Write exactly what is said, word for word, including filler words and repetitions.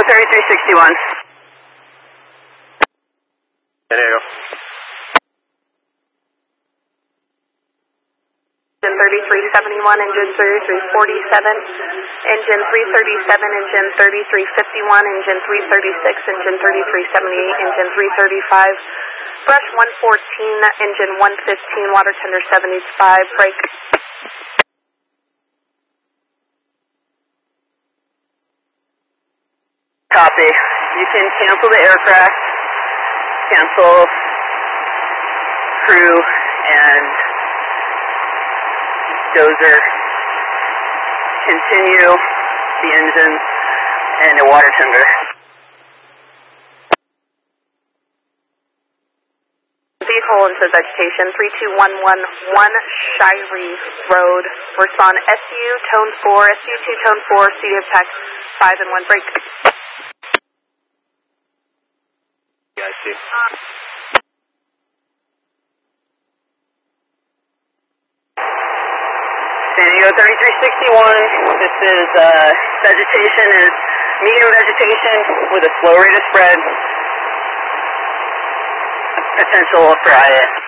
thirty-three sixty-one. San Diego. Engine thirty-three seventy-one, engine thirty-three forty-seven, engine three thirty-seven, engine thirty-three fifty-one, engine three thirty-six, engine thirty-three seventy-eight, engine three thirty-five, brush one fourteen, engine one fifteen, water tender seventy-five, brake. Copy. You can cancel the aircraft, cancel crew, and dozer, continue the engine, and the water tender. Vehicle into vegetation, three two one one one Shirey Road. Respond S U, tone four, S U two, tone four, C D attack five and one, brake. Yeah, I see. San Diego thirty-three sixty-one, this is, uh, vegetation is medium vegetation with a slow rate of spread, potential for I A.